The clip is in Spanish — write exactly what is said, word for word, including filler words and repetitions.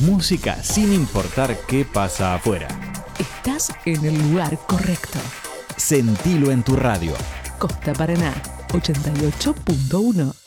música sin importar qué pasa afuera. Estás en el lugar correcto. Sentilo en tu radio. Costa Paraná, ochenta y ocho punto uno.